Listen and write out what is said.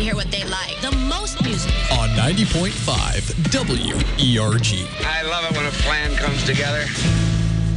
hear what they like. The most music. On 90.5 WERG. I love it when a plan comes together.